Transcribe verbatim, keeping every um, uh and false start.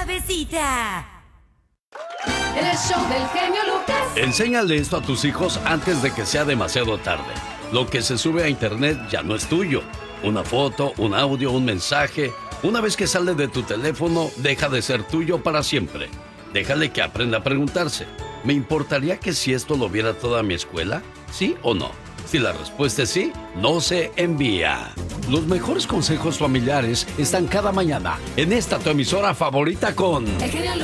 cabecita. El show del genio Lucas. Enséñale esto a tus hijos antes de que sea demasiado tarde. Lo que se sube a internet ya no es tuyo. Una foto, un audio, un mensaje. Una vez que sale de tu teléfono, deja de ser tuyo para siempre. Déjale que aprenda a preguntarse: ¿me importaría que si esto lo viera toda mi escuela? ¿Sí o no? Si la respuesta es sí, no se envía. Los mejores consejos familiares están cada mañana en esta tu emisora favorita con... El genio